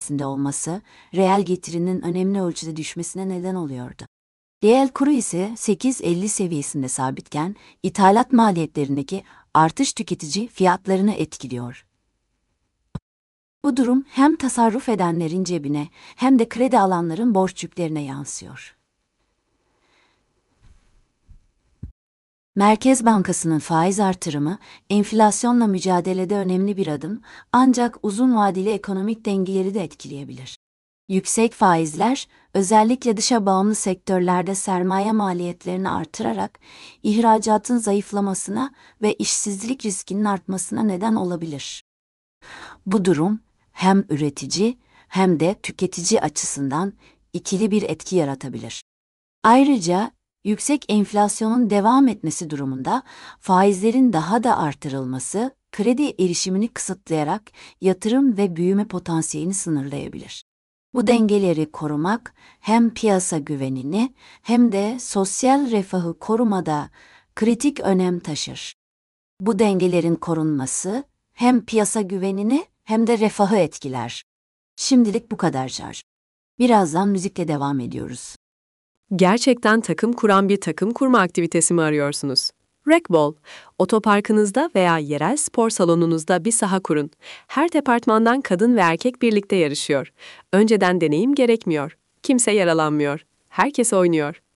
seviyesinde olması, reel getirinin önemli ölçüde düşmesine neden oluyordu. Reel kuru ise 8.50 seviyesinde sabitken, ithalat maliyetlerindeki artış tüketici fiyatlarını etkiliyor. Bu durum hem tasarruf edenlerin cebine hem de kredi alanların borç yüklerine yansıyor. Merkez Bankası'nın faiz artırımı, enflasyonla mücadelede önemli bir adım, ancak uzun vadeli ekonomik dengeleri de etkileyebilir. Yüksek faizler, özellikle dışa bağımlı sektörlerde sermaye maliyetlerini artırarak, ihracatın zayıflamasına ve işsizlik riskinin artmasına neden olabilir. Bu durum, hem üretici hem de tüketici açısından ikili bir etki yaratabilir. Ayrıca, yüksek enflasyonun devam etmesi durumunda faizlerin daha da artırılması, kredi erişimini kısıtlayarak yatırım ve büyüme potansiyelini sınırlayabilir. Bu dengeleri korumak hem piyasa güvenini hem de sosyal refahı korumada kritik önem taşır. Bu dengelerin korunması hem piyasa güvenini hem de refahı etkiler. Şimdilik bu kadar. Birazdan müzikle devam ediyoruz. Gerçekten takım kuran bir takım kurma aktivitesi mi arıyorsunuz? Racquetball, otoparkınızda veya yerel spor salonunuzda bir saha kurun. Her departmandan kadın ve erkek birlikte yarışıyor. Önceden deneyim gerekmiyor. Kimse yaralanmıyor. Herkes oynuyor.